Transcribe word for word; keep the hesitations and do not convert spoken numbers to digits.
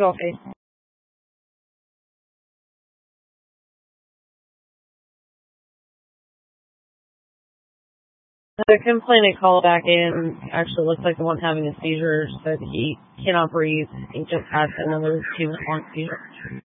Okay. The complainant called back in. Actually, looks like the one having a seizure said he cannot breathe. He just had another two-month long seizure.